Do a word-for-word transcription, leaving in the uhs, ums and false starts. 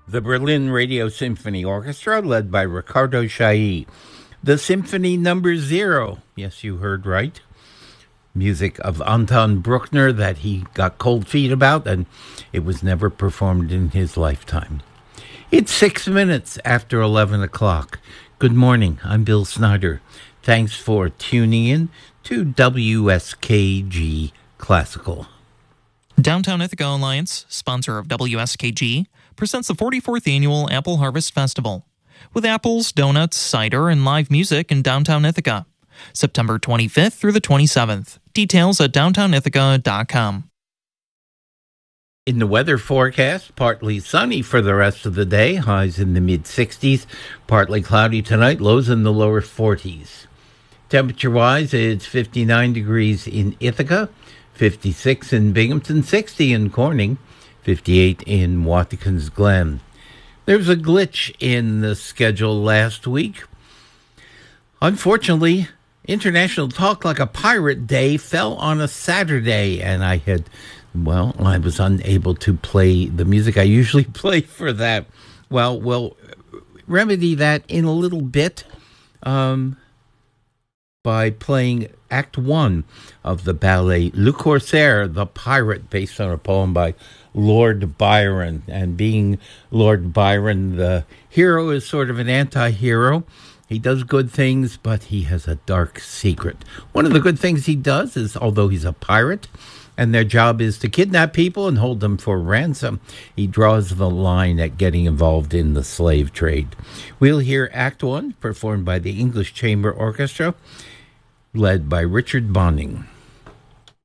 The Berlin Radio Symphony Orchestra, led by Ricardo Chailly. The Symphony Number Zero, yes, you heard right. Music of Anton Bruckner that he got cold feet about, and it was never performed in his lifetime. It's six minutes after eleven o'clock. Good morning, I'm Bill Snyder. Thanks for tuning in to W S K G Classical. Downtown Ithaca Alliance, sponsor of W S K G, presents the forty-fourth Annual Apple Harvest Festival, with apples, donuts, cider, and live music in downtown Ithaca, September twenty-fifth through the twenty-seventh. Details at downtown ithaca dot com. In the weather forecast, partly sunny for the rest of the day, highs in the mid-sixties, partly cloudy tonight, lows in the lower forties. Temperature-wise, it's fifty-nine degrees in Ithaca, fifty-six in Binghamton, sixty in Corning, fifty-eight in Watkins Glen. There was a glitch in the schedule last week. Unfortunately, International Talk Like a Pirate Day fell on a Saturday, and I had, well, I was unable to play the music I usually play for that. Well, we'll remedy that in a little bit um, by playing Act One of the ballet Le Corsaire, the Pirate, based on a poem by Lord Byron. And being Lord Byron, the hero is sort of an anti-hero. He does good things, but he has a dark secret. One of the good things he does is, although he's a pirate, and their job is to kidnap people and hold them for ransom, he draws the line at getting involved in the slave trade. We'll hear Act One, performed by the English Chamber Orchestra, led by Richard Bonning.